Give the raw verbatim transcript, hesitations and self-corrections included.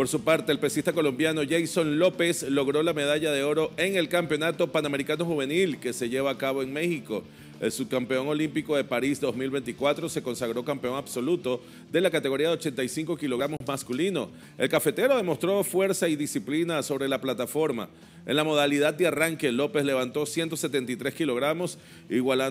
Por su parte, el pesista colombiano Jason López logró la medalla de oro en el Campeonato Panamericano Juvenil que se lleva a cabo en México. El subcampeón olímpico de París dos mil veinticuatro se consagró campeón absoluto de la categoría de ochenta y cinco kilogramos masculino. El cafetero demostró fuerza y disciplina sobre la plataforma. En la modalidad de arranque, López levantó ciento setenta y tres kilogramos, igualando